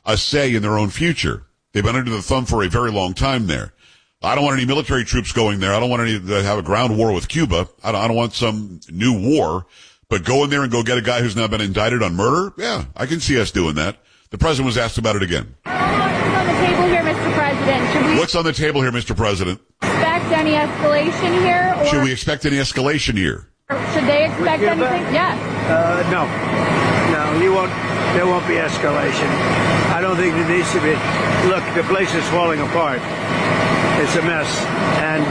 a say in their own future. They've been under the thumb for a very long time there. I don't want any military troops going there. I don't want any to have a ground war with Cuba. I don't want some new war. But go in there and go get a guy who's now been indicted on murder? Yeah, I can see us doing that. The president was asked about it again. What's on the table here, Mr. President? What's on the table here, Mr. President? Expect any escalation here? Or should we expect any escalation here? Should they expect anything? Yes. No. No, there won't be escalation. I don't think there needs to be. Look, the place is falling apart. It's a mess. And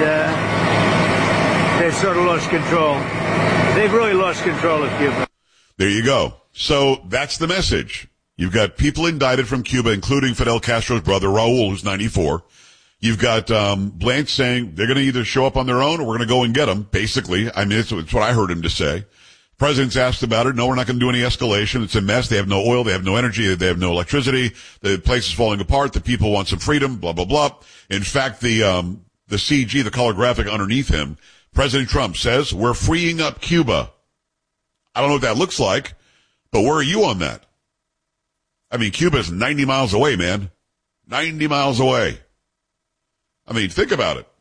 they've sort of lost control. They've really lost control of Cuba. There you go. So that's the message. You've got people indicted from Cuba, including Fidel Castro's brother, Raul, who's 94. You've got Blanche saying they're going to either show up on their own or we're going to go and get them, basically. I mean, it's what I heard him to say. President's asked about it. No, we're not going to do any escalation. It's a mess. They have no oil. They have no energy. They have no electricity. The place is falling apart. The people want some freedom, blah, blah, blah. In fact, the CG, the color graphic underneath him, President Trump says, we're freeing up Cuba. I don't know what that looks like, but where are you on that? I mean, Cuba is 90 miles away, man. 90 miles away. I mean, think about it.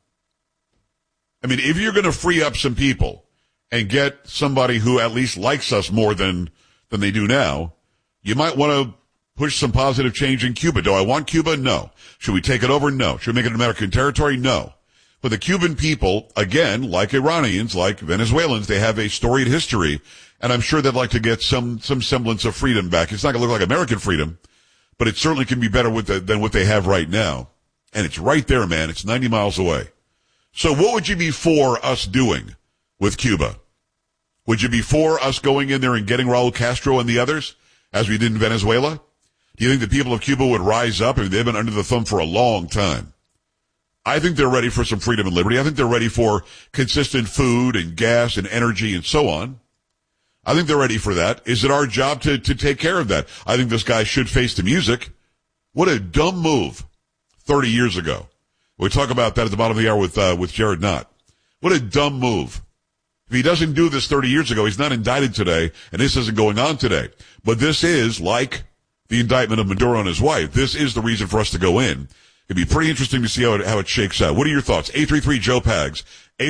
I mean, if you're going to free up some people and get somebody who at least likes us more than they do now, you might want to push some positive change in Cuba. Do I want Cuba? No. Should we take it over? No. Should we make it American territory? No. But the Cuban people, again, like Iranians, like Venezuelans, they have a storied history, and I'm sure they'd like to get some semblance of freedom back. It's not going to look like American freedom, but it certainly can be better than what they have right now. And it's right there, man. It's 90 miles away. So what would you be for us doing with Cuba? Would you be for us going in there and getting Raul Castro and the others, as we did in Venezuela? Do you think the people of Cuba would rise up? I mean, they've been under the thumb for a long time. I think they're ready for some freedom and liberty. I think they're ready for consistent food and gas and energy and so on. I think they're ready for that. Is it our job to take care of that? I think this guy should face the music. What a dumb move 30 years ago. We talk about that at the bottom of the hour with Jared Knott. What a dumb move. If he doesn't do this 30 years ago, he's not indicted today, and this isn't going on today. But this is, like the indictment of Maduro and his wife, this is the reason for us to go in. It'd be pretty interesting to see how it shakes out. What are your thoughts? 833-JOE-PAGS,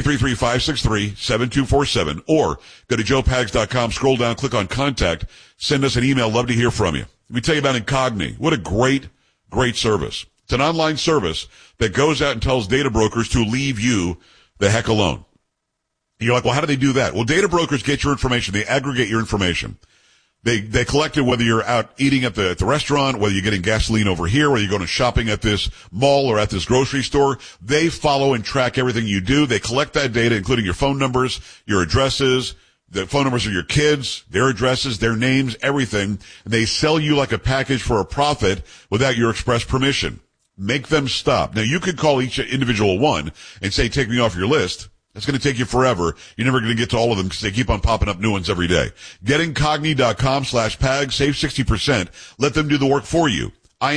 833-563-7247, or go to joepags.com, scroll down, click on contact, send us an email. Love to hear from you. Let me tell you about Incogni. What a great service. It's an online service that goes out and tells data brokers to leave you the heck alone. You're like, well, how do they do that? Well, data brokers get your information. They aggregate your information. They collect it whether you're out eating at the restaurant, whether you're getting gasoline over here, whether you're going shopping at this mall or at this grocery store. They follow and track everything you do. They collect that data, including your phone numbers, your addresses, the phone numbers of your kids, their addresses, their names, everything. And they sell you like a package for a profit without your express permission. Make them stop. Now, you could call each individual one and say, take me off your list. It's going to take you forever. You're never going to get to all of them because they keep on popping up new ones every day. GetIncogni.com/PAGS. Save 60%. Let them do the work for you.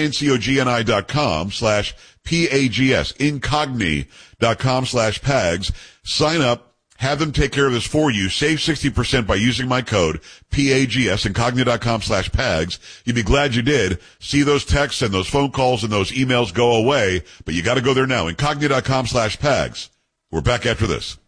INCOGNI.com/PAGS. Incogni.com/PAGS. Sign up. Have them take care of this for you. Save 60% by using my code, PAGS, Incogni.com/PAGS. You'd be glad you did. See those texts and those phone calls and those emails go away, but you got to go there now. Incogni.com/PAGS. We're back after this.